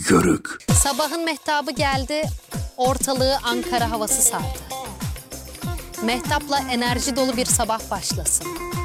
Yörük. Sabahın mehtabı geldi, ortalığı Ankara havası sardı. Mehtapla enerji dolu bir sabah başlasın.